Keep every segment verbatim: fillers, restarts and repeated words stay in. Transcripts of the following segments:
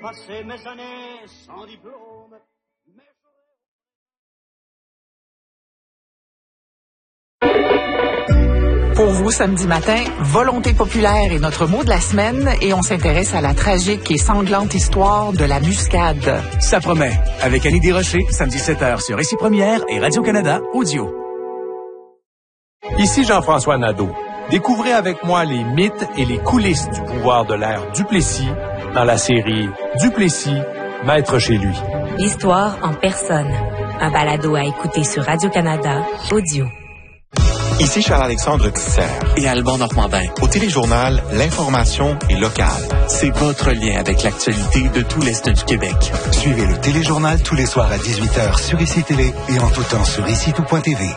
passé mes années sans diplôme. Pour vous, samedi matin, Volonté populaire est notre mot de la semaine et on s'intéresse à la tragique et sanglante histoire de la muscade. Ça promet. Avec Annie Desrochers, samedi sept heures sur Ici Première et Radio-Canada Audio. Ici Jean-François Nadeau. Découvrez avec moi les mythes et les coulisses du pouvoir de l'ère Duplessis dans la série Duplessis, maître chez lui. L'histoire en personne. Un balado à écouter sur Radio-Canada Audio. Ici Charles-Alexandre Tisser et Alban Normandin. Au téléjournal, l'information est locale. C'est votre lien avec l'actualité de tout l'Est du Québec. Suivez le téléjournal tous les soirs à dix-huit heures sur Ici Télé et en tout temps sur ici tout point t v.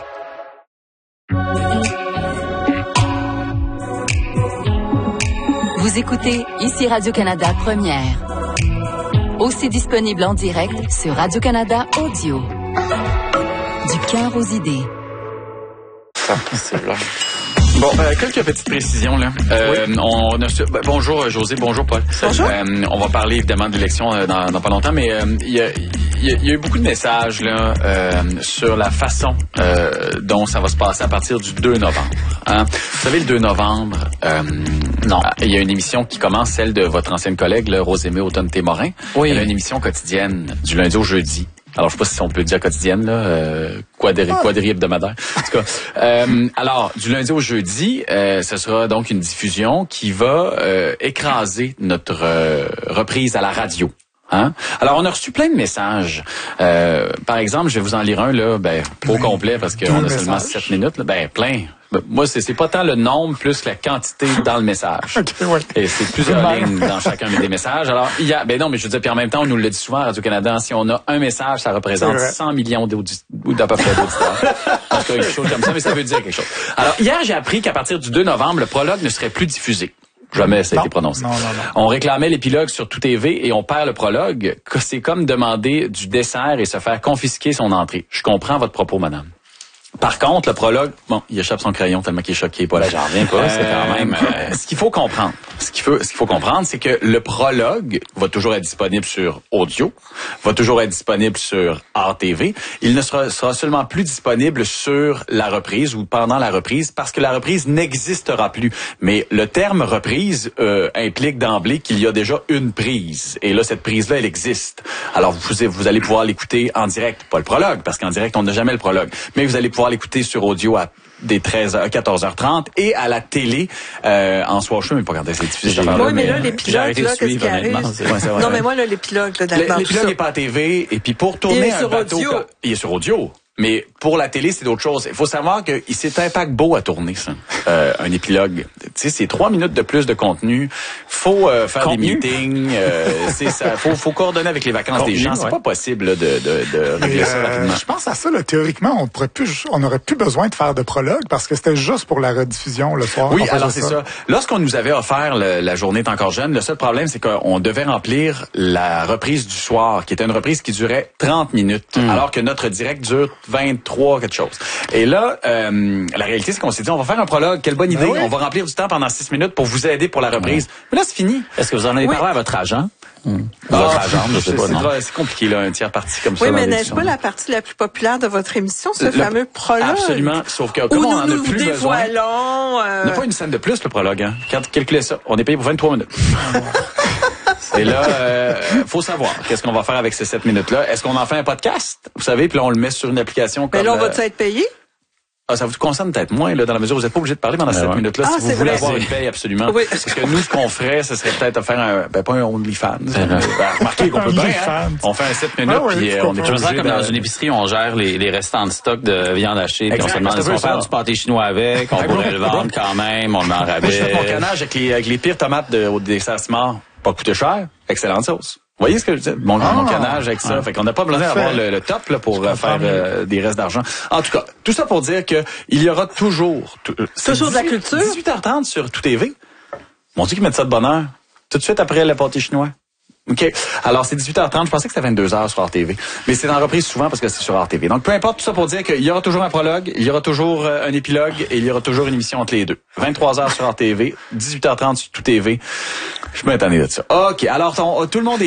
Vous écoutez Ici Radio-Canada Première. Aussi disponible en direct sur Radio-Canada Audio. Du cœur aux idées. C'est vrai. Bon, euh, quelques petites précisions là. Euh, oui. On a ben, bonjour José, bonjour Paul. Bonjour. Euh, on va parler évidemment d'élections euh, dans, dans pas longtemps, mais il euh, y, a, y, a, y a eu beaucoup de messages là euh, sur la façon euh, dont ça va se passer à partir du deux novembre. Hein? Vous savez, le deux novembre, euh, non, il y a une émission qui commence, celle de votre ancienne collègue, là, Rosemée Automne-Témorin. Oui. Elle a une émission quotidienne du lundi au jeudi. Alors, je sais pas si on peut dire quotidienne, là, euh, quadri, quadri hebdomadaire. En tout cas, euh, alors, du lundi au jeudi, euh, ce sera donc une diffusion qui va euh, écraser notre euh, reprise à la radio. Hein? Alors, on a reçu plein de messages. Euh, par exemple, je vais vous en lire un, là, ben, au oui. complet, parce qu'on a seulement sept minutes. Là. Ben, plein. Moi, c'est, c'est pas tant le nombre plus la quantité dans le message. Okay, ouais. Et c'est plusieurs lignes dans chacun des messages. Alors, il y a, ben non, mais je veux dire, puis en même temps, on nous le dit souvent à Radio-Canada, si on a un message, ça représente cent millions d'auditeurs, ou d'à peu près d'auditeurs. En tout cas, quelque chose comme ça, mais ça veut dire quelque chose. Alors, hier, j'ai appris qu'à partir du deux novembre, le prologue ne serait plus diffusé. Jamais ça a non, été prononcé. Non, non, non. On réclamait l'épilogue sur Tout T V et on perd le prologue. C'est comme demander du dessert et se faire confisquer son entrée. Je comprends votre propos, madame. Par contre, le prologue, bon, il échappe son crayon tellement qu'il est choqué. Pas là, j'en reviens pas. Euh, c'est quand même. Euh, ce qu'il faut comprendre, ce qu'il faut, ce qu'il faut comprendre, c'est que le prologue va toujours être disponible sur audio, va toujours être disponible sur R T V. Il ne sera, sera seulement plus disponible sur la reprise ou pendant la reprise parce que la reprise n'existera plus. Mais le terme reprise euh, implique d'emblée qu'il y a déjà une prise. Et là, cette prise-là, elle existe. Alors, vous, vous allez pouvoir l'écouter en direct, pas le prologue, parce qu'en direct, on n'a jamais le prologue. Mais vous allez pouvoir l'écouter sur audio à des treize à quatorze heures trente et à la télé euh, en soir chaud, mais pas quand c'est diffusé. Oui, mais là, l'épilogue, là, qu'est-ce qui arrive? Ouais, non, mais moi, là, l'épilogue, là, d'accord. L'épilogue n'est pas à T V, et puis pour tourner un bateau... Audio. Il est sur audio. Mais pour la télé, c'est d'autres choses. Il faut savoir que c'est un paquebot à tourner, ça. Euh, un épilogue. Tu sais, c'est trois minutes de plus de contenu. Faut euh, faire contenu? des meetings. Euh, c'est ça. Faut, faut coordonner avec les vacances contenu, des gens. Ouais. C'est pas possible là, de, de, de régler euh, ça rapidement. Je pense à ça. Là, théoriquement, on pourrait plus, on n'aurait plus besoin de faire de prologue parce que c'était juste pour la rediffusion le soir. Oui, alors c'est ça. ça. Lorsqu'on nous avait offert le, la journée est encore jeune, le seul problème, c'est qu'on devait remplir la reprise du soir, qui était une reprise qui durait trente minutes, mm. alors que notre direct dure vingt-trois quelque chose. Et là, euh, la réalité, c'est qu'on s'est dit, on va faire un prologue. Quelle bonne idée. Ben oui. On va remplir du temps pendant six minutes pour vous aider pour la reprise. Ouais. Mais là, c'est fini. Est-ce que vous en avez oui. parlé à votre agent? Mmh. Votre ah, agent, je sais pas, non. C'est compliqué, là, un tiers parti comme ça. Oui, mais n'est-ce pas la partie la plus populaire de votre émission, ce le, fameux prologue? Absolument. Sauf que, comme on en a nous plus besoin. Euh... On n'a pas une scène de plus, le prologue, hein. Quand, calculez ça. On est payé pour vingt-trois minutes. Et là, euh, faut savoir qu'est-ce qu'on va faire avec ces sept minutes-là. Est-ce qu'on en fait un podcast? Vous savez, puis là, on le met sur une application comme... Mais là, on va-tu être payé? Ah, ça vous concerne peut-être moins, là, dans la mesure où vous n'êtes pas obligé de parler pendant ces sept ouais. minutes-là, ah, si vous voulez vrai. avoir une paye, absolument. Oui. Parce que nous, ce qu'on ferait, ce serait peut-être faire un, ben, pas un OnlyFans. Ben, remarquez qu'on peut bien, hein. On fait un sept minutes, ah, oui, puis euh, on est obligé comme dans une épicerie, on gère les, les restants de stock de viande hachée, puis on se demande si on va faire du pâté chinois avec, on pourrait le vendre quand même, on le met en rabais. Moi, je fais mon canage avec les, avec les pires tomates de, au dessert mort. Pas coûté cher, excellente sauce. Vous voyez ce que je dis? Mon, ah, mon canage avec ça. Ah, fait qu'on n'a pas besoin d'avoir le, le top là, pour euh, faire euh, des restes d'argent. En tout cas, tout ça pour dire que il y aura toujours... Tout, toujours de la culture? dix-huit heures trente sur Tout T V. Mon Dieu qu'ils mettent ça de bonne heure. Tout de suite après le pâté chinois. OK. Alors, c'est dix-huit heures trente. Je pensais que c'était vingt-deux heures sur R T V. Mais c'est en reprise souvent parce que c'est sur R T V. Donc, peu importe, tout ça pour dire qu'il y aura toujours un prologue, il y aura toujours euh, un épilogue et il y aura toujours une émission entre les deux. vingt-trois heures sur R T V, dix-huit heures trente sur Tout T V. Je suis bien étonné de ça. OK. Alors, on, tout le monde est